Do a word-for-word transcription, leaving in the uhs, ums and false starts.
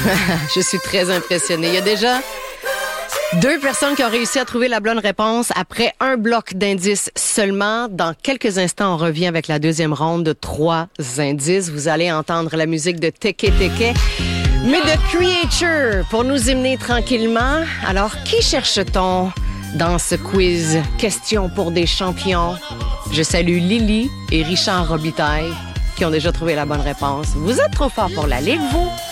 Je suis très impressionnée. Il y a déjà deux personnes qui ont réussi à trouver la bonne réponse après un bloc d'indices seulement. Dans quelques instants, on revient avec la deuxième ronde de trois indices. Vous allez entendre la musique de Teke Teke, mais de Creature pour nous emmener tranquillement. Alors, qui cherche-t-on dans ce quiz? Question pour des champions. Je salue Lily et Richard Robitaille qui ont déjà trouvé la bonne réponse. Vous êtes trop fort pour la Ligue, vous?